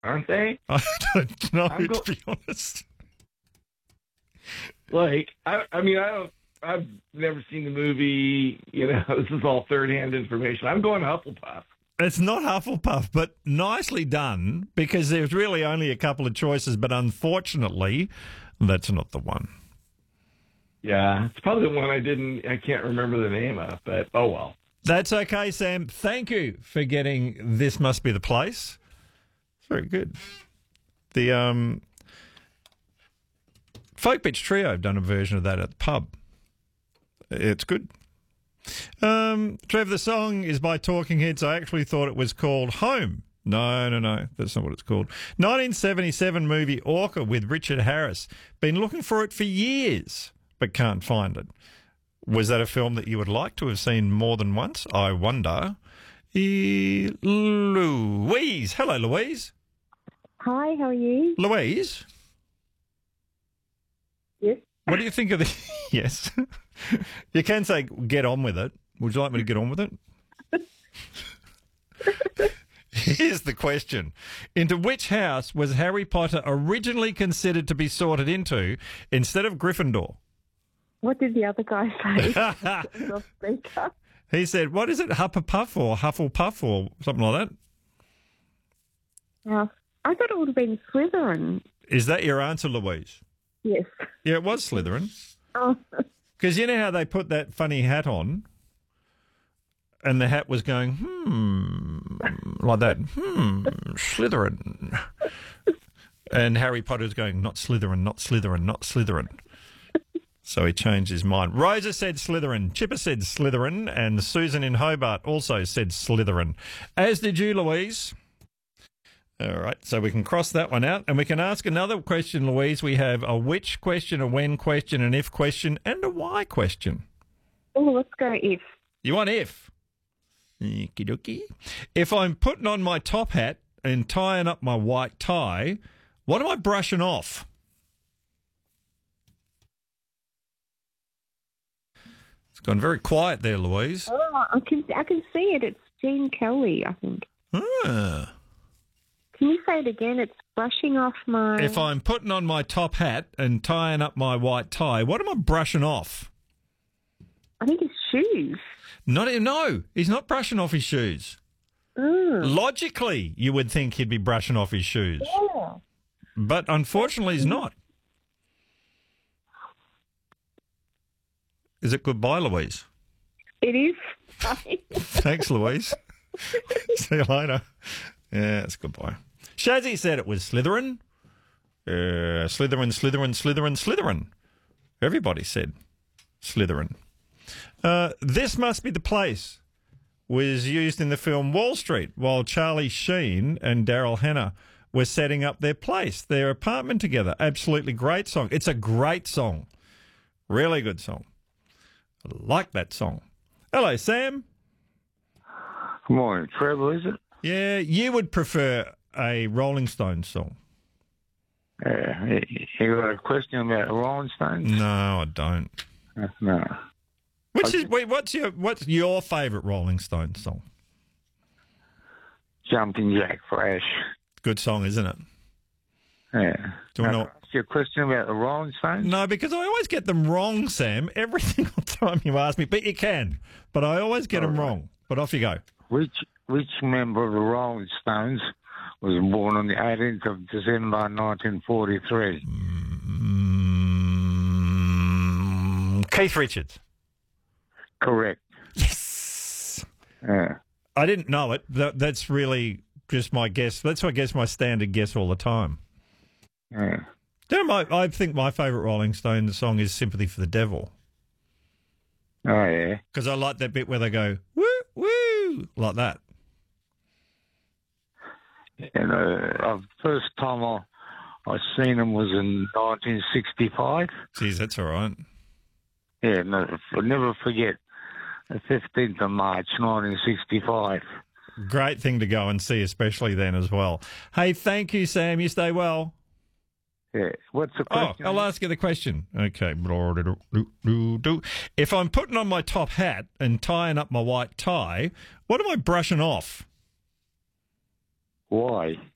aren't they? I don't know, I'm to be honest. Like, I mean, I've never seen the movie. This is all third-hand information. I'm going Hufflepuff. It's not Hufflepuff, but nicely done because there's really only a couple of choices, but unfortunately, that's not the one. Yeah, it's probably the one I can't remember the name of, but oh well. That's okay, Sam. Thank you for getting This Must Be the Place. Very good. The Folk Bitch Trio have done a version of that at the pub. It's good. Trevor, the song is by Talking Heads. I actually thought it was called Home. No. That's not what it's called. 1977 movie Orca with Richard Harris. Been looking for it for years, but can't find it. Was that a film that you would like to have seen more than once? I wonder. Louise. Hello, Louise. Hi, how are you? Louise? Yes. What do you think of the... Yes. You can say, get on with it. Would you like me to get on with it? Here's the question. Into which house was Harry Potter originally considered to be sorted into instead of Gryffindor? What did the other guy say? Off speaker. He said, what is it, Hufflepuff or Hufflepuff or something like that? I thought it would have been Slytherin. Is that your answer, Louise? Yes. Yeah, it was Slytherin. Oh. Because you know how they put that funny hat on and the hat was going, like that, Slytherin. And Harry Potter's going, not Slytherin, not Slytherin, not Slytherin. So he changed his mind. Rosa said Slytherin, Chipper said Slytherin, and Susan in Hobart also said Slytherin. As did you, Louise. All right, so we can cross that one out, and we can ask another question, Louise. We have a which question, a when question, an if question, and a why question. Oh, let's go if. You want if? Okie dokie. If I'm putting on my top hat and tying up my white tie, what am I brushing off? It's gone very quiet there, Louise. Oh, I can see it. It's Jean Kelly, I think. Ah. Can you say it again? It's brushing off my... If I'm putting on my top hat and tying up my white tie, what am I brushing off? I think it's shoes. No, he's not brushing off his shoes. Logically, you would think he'd be brushing off his shoes. Yeah. But unfortunately, he's not. Is it goodbye, Louise? It is. Thanks, Louise. See you later. Yeah, it's goodbye. Shazzy said it was Slytherin. Slytherin. Everybody said Slytherin. This Must Be the Place was used in the film Wall Street while Charlie Sheen and Daryl Hannah were setting up their apartment together. Absolutely great song. It's a great song. Really good song. I like that song. Hello, Sam. Good morning, Trevor, is it? Yeah, you would prefer a Rolling Stones song. Yeah. You got a question about the Rolling Stones? No, I don't. No. What's your favourite Rolling Stones song? Jumping Jack Flash. Good song, isn't it? Yeah. Do you want to ask you a question about the Rolling Stones? No, because I always get them wrong, Sam, every single time you ask me. But you can. But I always get them wrong. But off you go. Which member of the Rolling Stones was born on the 18th of December 1943? Keith Richards. Correct. Yes. Yeah. I didn't know it. That's really just my guess. That's, I guess, my standard guess all the time. Yeah. I think my favourite Rolling Stones song is Sympathy for the Devil. Oh, yeah. Because I like that bit where they go, woo, woo, like that. And the first time I seen them was in 1965. Geez, that's all right. Yeah, no, I'll never forget the 15th of March, 1965. Great thing to go and see, especially then as well. Hey, thank you, Sam. You stay well. Yeah. What's the question? Oh, I'll ask you the question. Okay. If I'm putting on my top hat and tying up my white tie, what am I brushing off? Why?